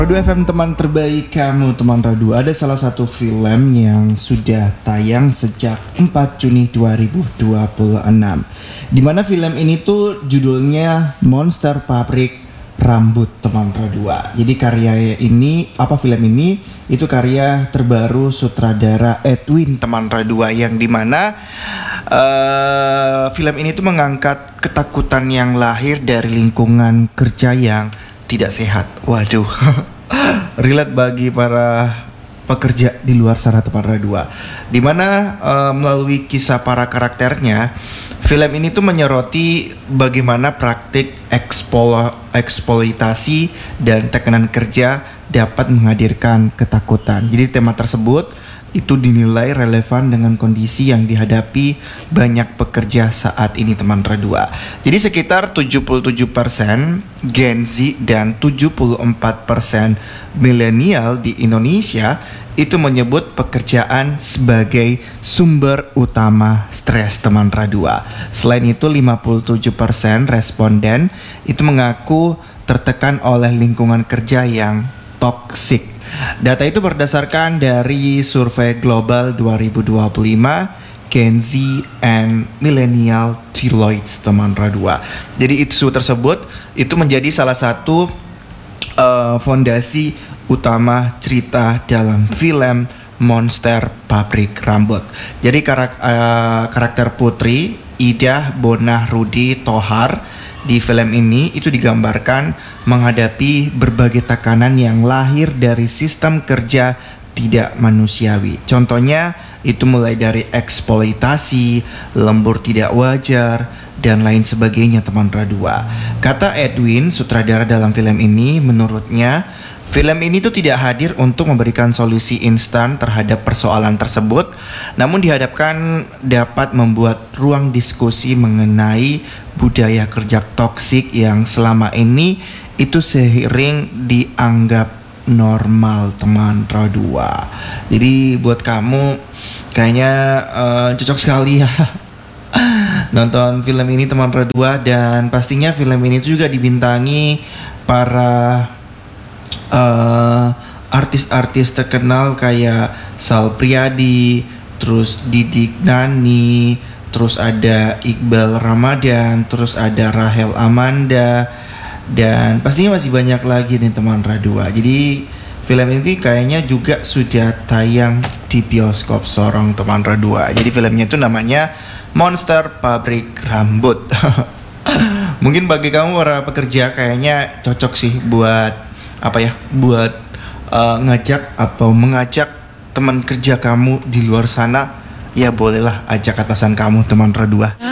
Radu FM teman terbaik kamu teman Radu. Ada salah satu film yang sudah tayang sejak 4 Juni 2026. Dimana film ini tuh judulnya Monster Pabrik Rambut teman Radu. Jadi film ini itu karya terbaru sutradara Edwin teman Radu, yang dimana film ini tuh mengangkat ketakutan yang lahir dari lingkungan kerja yang tidak sehat. Waduh, relate bagi para pekerja di luar sana teman Radu. Dimana melalui kisah para karakternya, film ini tuh menyoroti bagaimana praktik eksploitasi dan tekanan kerja dapat menghadirkan ketakutan. Jadi tema tersebut itu dinilai relevan dengan kondisi yang dihadapi banyak pekerja saat ini teman Radu. Jadi sekitar 77% Gen Z dan 74% milenial di Indonesia itu menyebut pekerjaan sebagai sumber utama stres teman Radu. Selain itu 57% responden itu mengaku tertekan oleh lingkungan kerja yang toksik. Data itu berdasarkan dari survei global 2025 Gen Z and Millennial Deloitte teman Radu. Jadi isu tersebut itu menjadi salah satu fondasi utama cerita dalam film Monster Pabrik Rambut. Jadi karakter Putri Ida Bonah Rudi Tohar di film ini itu digambarkan menghadapi berbagai tekanan yang lahir dari sistem kerja tidak manusiawi. Contohnya itu mulai dari eksploitasi, lembur tidak wajar, dan lain sebagainya teman Radu. Kata Edwin, sutradara dalam film ini, menurutnya film ini tuh tidak hadir untuk memberikan solusi instan terhadap persoalan tersebut, namun dihadapkan dapat membuat ruang diskusi mengenai budaya kerja toksik yang selama ini itu seiring dianggap normal teman Radu. Jadi buat kamu kayaknya cocok sekali ya nonton film ini teman Radu, dan pastinya film ini juga dibintangi para artis-artis terkenal kayak Sal Priadi, terus Didik Nani, terus ada Iqbal Ramadan, terus ada Rahel Amanda, dan pastinya masih banyak lagi nih teman Radu. Jadi film ini kayaknya juga sudah tayang di bioskop Sorong teman Radu. Jadi filmnya itu namanya Monster Pabrik Rambut. Mungkin bagi kamu para pekerja kayaknya cocok sih buat ngajak atau mengajak teman kerja kamu di luar sana. Ya bolehlah ajak atasan kamu teman Radu.